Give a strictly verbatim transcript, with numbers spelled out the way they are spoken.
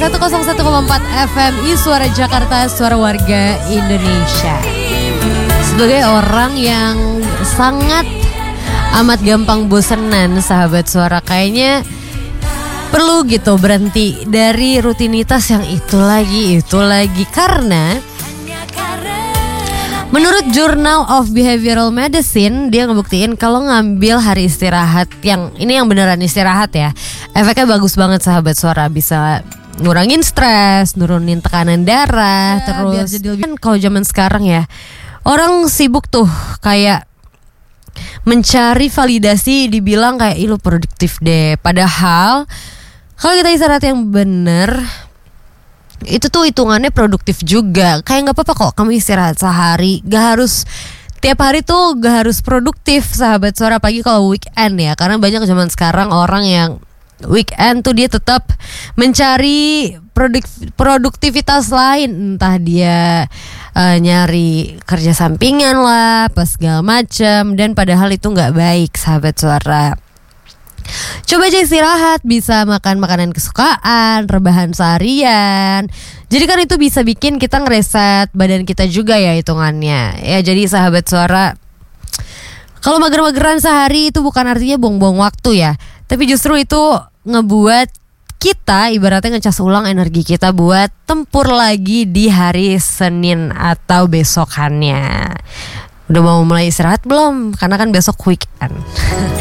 seratus satu koma empat F M I Suara Jakarta, suara warga Indonesia. Sebagai orang yang sangat amat gampang bosenan, sahabat suara, kayaknya perlu gitu berhenti dari rutinitas yang itu lagi, itu lagi. Karena menurut Journal of Behavioral Medicine, dia ngebuktiin kalau ngambil hari istirahat, yang ini yang beneran istirahat ya, efeknya bagus banget sahabat suara. Bisa ngurangin stres, nurunin tekanan darah, ya, terus jadi lebih... Kan kalau zaman sekarang ya, orang sibuk tuh kayak mencari validasi, dibilang kayak ih lu produktif deh. Padahal kalau kita istirahat yang bener, itu tuh hitungannya produktif juga. Kayak gak apa-apa kok kamu istirahat sehari, gak harus tiap hari tuh, gak harus produktif sahabat suara. Pagi kalau weekend ya, karena banyak zaman sekarang orang yang weekend tuh dia tetap mencari produk, produktivitas lain. Entah dia uh, nyari kerja sampingan lah, apa segala macam. Dan padahal itu gak baik sahabat suara. Coba aja istirahat, bisa makan makanan kesukaan, rebahan seharian. Jadi kan itu bisa bikin kita ngereset badan kita juga ya hitungannya. Ya jadi sahabat suara, kalau mager-mageran sehari itu bukan artinya buang-buang waktu ya, tapi justru itu ngebuat kita ibaratnya ngecas ulang energi kita buat tempur lagi di hari Senin atau besokannya. Udah mau mulai istirahat belum? Karena kan besok weekend.